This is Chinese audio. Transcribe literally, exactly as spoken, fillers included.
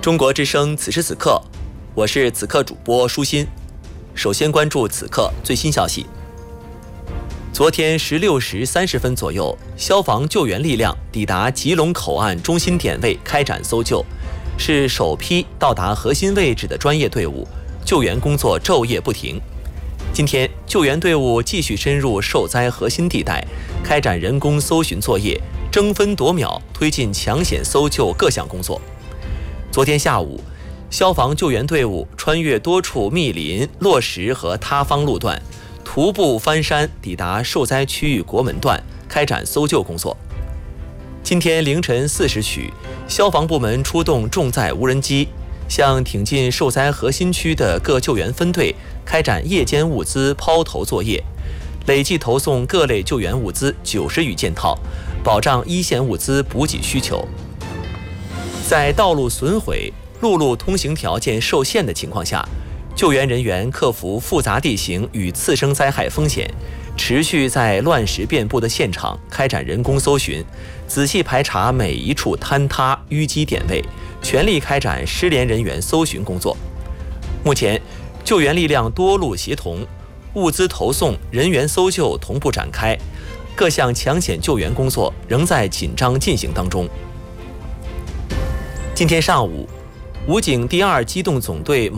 中国之声此时此刻，我是此刻主播舒心。首先关注此刻最新消息。昨天十六时三十分左右，消防救援力量抵达吉隆口岸中心点位开展搜救，是首批到达核心位置的专业队伍，救援工作昼夜不停。今天，救援队伍继续深入受灾核心地带，开展人工搜寻作业，争分夺秒推进抢险搜救各项工作。昨天下午，消防救援队伍穿越多处密林、落石和塌方路段，徒步翻山抵达受灾区域国门段，开展搜救工作。今天凌晨四时许，消防部门出动重载无人机，向挺进受灾核心区的各救援分队开展夜间物资抛投作业，累计投送各类救援物资九十余件套，保障一线物资补给需求。在道路损毁、陆路通行条件受限的情况下，救援人员克服复杂地形与次生灾害风险，持续在乱石遍布的现场开展人工搜寻，仔细排查每一处坍塌淤积点位，全力开展失联人员搜寻工作。目前，救援力量多路协同，物资投送、人员搜救同步展开，各项抢险救援工作仍在紧张进行当中。今天上午，武警第二机动总队